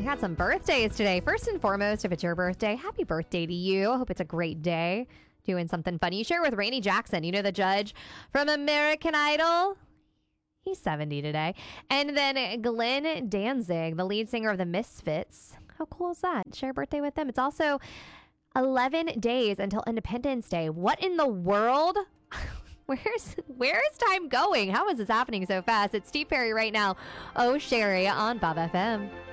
We got some birthdays today. First and foremost, if it's your birthday, happy birthday to you. I hope it's a great day. Doing something funny. You share with Rainey Jackson, you know, the judge from American Idol. He's 70 today. And then Glenn Danzig, the lead singer of the Misfits. How cool is that? Share a birthday with them. It's also 11 days until Independence Day. What in the world? Where's time going? How is this happening so fast? It's Steve Perry right now. Oh, Sherry on Bob FM.